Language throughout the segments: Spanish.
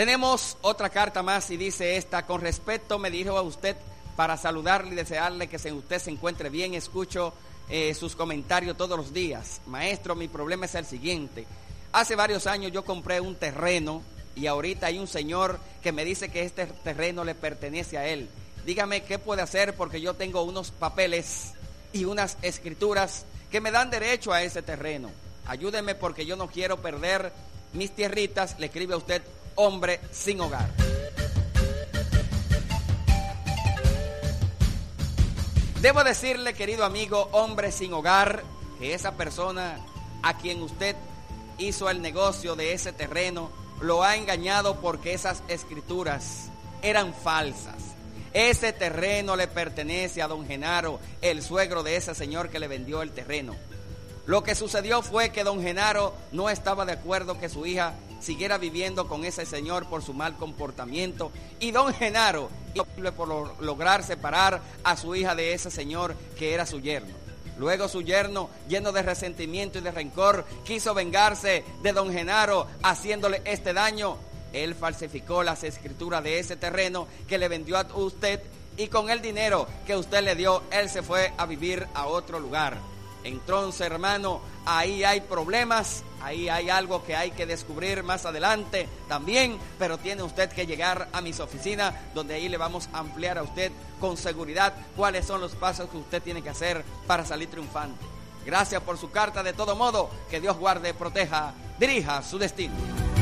Tenemos otra carta más y dice esta: con respeto me dirijo a usted para saludarle y desearle que usted se encuentre bien. Escucho sus comentarios todos los días. Maestro, mi problema es el siguiente. Hace varios años yo compré un terreno y ahorita hay un señor que me dice que este terreno le pertenece a él. Dígame qué puede hacer, porque yo tengo unos papeles y unas escrituras que me dan derecho a ese terreno. Ayúdeme porque yo no quiero perder mis tierritas. Le escribe a usted, hombre sin hogar. Debo decirle, querido amigo, hombre sin hogar, que esa persona a quien usted hizo el negocio de ese terreno lo ha engañado, porque esas escrituras eran falsas. Ese terreno le pertenece a don Genaro, el suegro de ese señor que le vendió el terreno. Lo que sucedió fue que don Genaro no estaba de acuerdo que su hija siguiera viviendo con ese señor por su mal comportamiento, y don Genaro hizo por lograr separar a su hija de ese señor que era su yerno. Luego su yerno, lleno de resentimiento y de rencor, quiso vengarse de don Genaro haciéndole este daño. Él falsificó las escrituras de ese terreno que le vendió a usted, y con el dinero que usted le dio, él se fue a vivir a otro lugar. Entonces, hermano, ahí hay problemas, ahí hay algo que hay que descubrir más adelante también, pero tiene usted que llegar a mis oficinas, donde ahí le vamos a ampliar a usted con seguridad cuáles son los pasos que usted tiene que hacer para salir triunfante. Gracias por su carta. De todo modo, que Dios guarde, proteja, dirija su destino.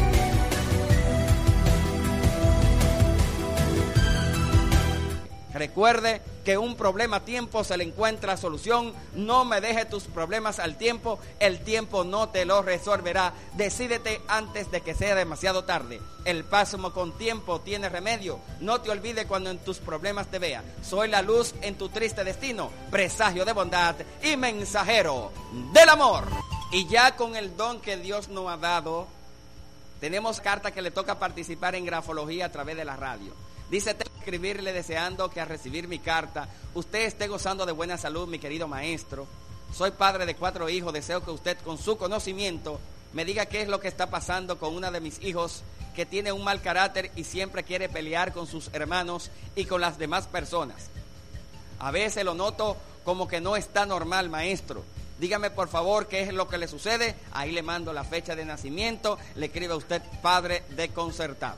Recuerde que un problema a tiempo se le encuentra solución. No me deje tus problemas al tiempo. El tiempo no te lo resolverá. Decídete antes de que sea demasiado tarde. El paso con tiempo tiene remedio. No te olvides cuando en tus problemas te vea. Soy la luz en tu triste destino, presagio de bondad y mensajero del amor. Y ya con el don que Dios nos ha dado, tenemos carta que le toca participar en grafología a través de la radio. Dice, tengo que escribirle deseando que al recibir mi carta usted esté gozando de buena salud, mi querido maestro. Soy padre de 4 hijos. Deseo que usted, con su conocimiento, me diga qué es lo que está pasando con uno de mis hijos, que tiene un mal carácter y siempre quiere pelear con sus hermanos y con las demás personas. A veces lo noto como que no está normal, maestro. Dígame por favor qué es lo que le sucede. Ahí le mando la fecha de nacimiento. Le escribe a usted, padre desconcertado.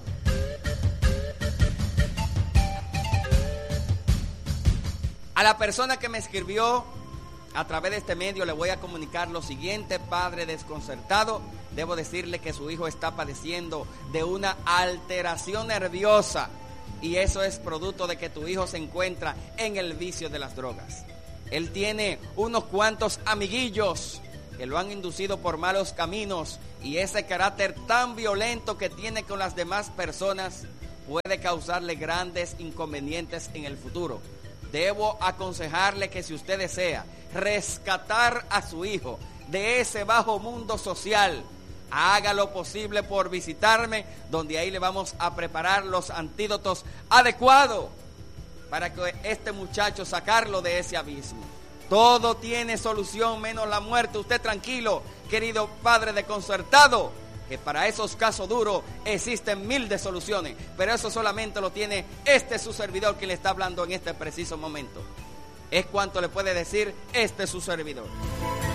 A la persona que me escribió a través de este medio le voy a comunicar lo siguiente: padre desconcertado, debo decirle que su hijo está padeciendo de una alteración nerviosa, y eso es producto de que tu hijo se encuentra en el vicio de las drogas. Él tiene unos cuantos amiguillos que lo han inducido por malos caminos, y ese carácter tan violento que tiene con las demás personas puede causarle grandes inconvenientes en el futuro. Debo aconsejarle que si usted desea rescatar a su hijo de ese bajo mundo social, haga lo posible por visitarme, donde ahí le vamos a preparar los antídotos adecuados para que este muchacho sacarlo de ese abismo. Todo tiene solución menos la muerte. Usted tranquilo, querido padre desconcertado, que para esos casos duros existen 1000 de soluciones, pero eso solamente lo tiene su servidor que le está hablando en este preciso momento. Es cuanto le puede decir su servidor.